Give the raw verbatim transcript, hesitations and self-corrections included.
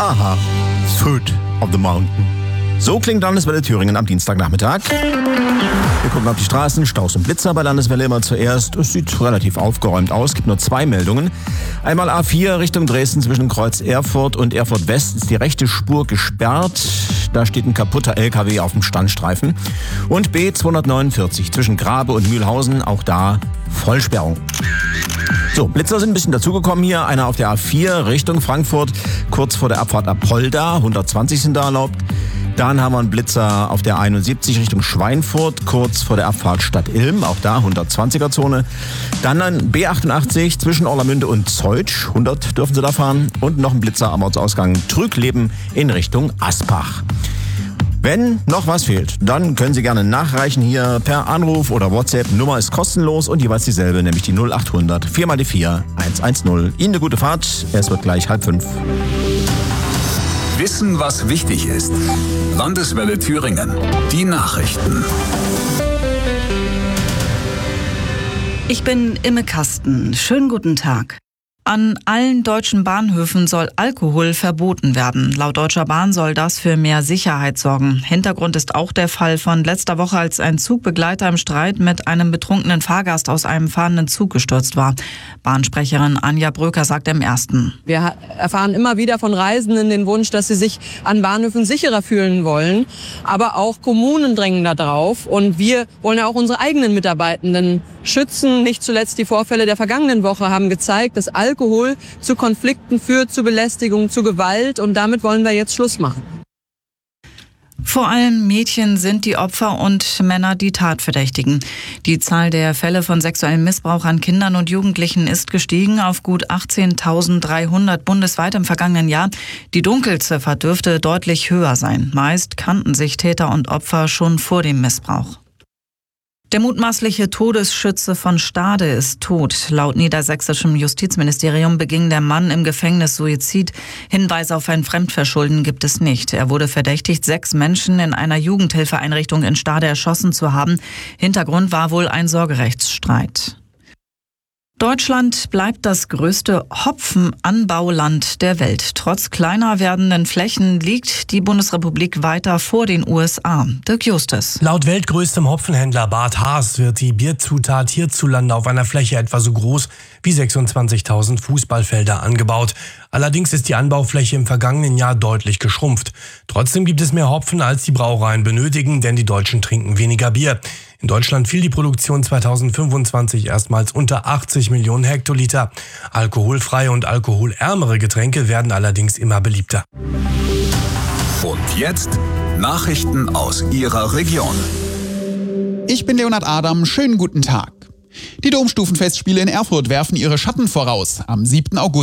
Aha, Foot of the Mountain. So klingt Landeswelle Thüringen am Dienstagnachmittag. Wir gucken auf die Straßen, Staus und Blitzer bei Landeswelle immer zuerst. Es sieht relativ aufgeräumt aus, es gibt nur zwei Meldungen. Einmal A vier Richtung Dresden zwischen Kreuz Erfurt und Erfurt West ist die rechte Spur gesperrt. Da steht ein kaputter L K W auf dem Standstreifen. Und B zweihundertneunundvierzig zwischen Grabe und Mühlhausen, auch da Vollsperrung. So, Blitzer sind ein bisschen dazugekommen hier. Einer auf der A vier Richtung Frankfurt, kurz vor der Abfahrt Apolda, hundertzwanzig sind da erlaubt. Dann haben wir einen Blitzer auf der einundsiebzig Richtung Schweinfurt, kurz vor der Abfahrt Stadt Ilm, auch da hundertzwanziger Zone. Dann ein B achtundachtzig zwischen Orlamünde und Zeutsch, hundert dürfen Sie da fahren. Und noch ein Blitzer am Ortsausgang Trügleben in Richtung Aspach. Wenn noch was fehlt, dann können Sie gerne nachreichen hier per Anruf oder WhatsApp. Nummer ist kostenlos und jeweils dieselbe, nämlich die null achthundert vier mal die vier hundertzehn. Ihnen eine gute Fahrt, es wird gleich halb fünf. Wissen, was wichtig ist. Landeswelle Thüringen. Die Nachrichten. Ich bin Imme Kasten. Schönen guten Tag. An allen deutschen Bahnhöfen soll Alkohol verboten werden. Laut Deutscher Bahn soll das für mehr Sicherheit sorgen. Hintergrund ist auch der Fall von letzter Woche, als ein Zugbegleiter im Streit mit einem betrunkenen Fahrgast aus einem fahrenden Zug gestürzt war. Bahnsprecherin Anja Bröker sagt im Ersten: Wir erfahren immer wieder von Reisenden den Wunsch, dass sie sich an Bahnhöfen sicherer fühlen wollen. Aber auch Kommunen drängen da drauf. Und wir wollen ja auch unsere eigenen Mitarbeitenden schützen. Nicht zuletzt die Vorfälle der vergangenen Woche haben gezeigt, dass Alkohol zu Konflikten führt, zu Belästigung, zu Gewalt. Und damit wollen wir jetzt Schluss machen. Vor allem Mädchen sind die Opfer und Männer die Tatverdächtigen. Die Zahl der Fälle von sexuellem Missbrauch an Kindern und Jugendlichen ist gestiegen auf gut achtzehntausenddreihundert bundesweit im vergangenen Jahr. Die Dunkelziffer dürfte deutlich höher sein. Meist kannten sich Täter und Opfer schon vor dem Missbrauch. Der mutmaßliche Todesschütze von Stade ist tot. Laut niedersächsischem Justizministerium beging der Mann im Gefängnis Suizid. Hinweise auf ein Fremdverschulden gibt es nicht. Er wurde verdächtigt, sechs Menschen in einer Jugendhilfeeinrichtung in Stade erschossen zu haben. Hintergrund war wohl ein Sorgerechtsstreit. Deutschland bleibt das größte Hopfenanbauland der Welt. Trotz kleiner werdenden Flächen liegt die Bundesrepublik weiter vor den U S A. Dirk Justus. Laut weltgrößtem Hopfenhändler Bart Haas wird die Bierzutat hierzulande auf einer Fläche etwa so groß wie sechsundzwanzigtausend Fußballfelder angebaut. Allerdings ist die Anbaufläche im vergangenen Jahr deutlich geschrumpft. Trotzdem gibt es mehr Hopfen, als die Brauereien benötigen, denn die Deutschen trinken weniger Bier. In Deutschland fiel die Produktion zweitausendfünfundzwanzig erstmals unter achtzig Millionen Hektoliter. Alkoholfreie und alkoholärmere Getränke werden allerdings immer beliebter. Und jetzt Nachrichten aus Ihrer Region. Ich bin Leonhard Adam, schönen guten Tag. Die Domstufenfestspiele in Erfurt werfen ihre Schatten voraus. Am siebten August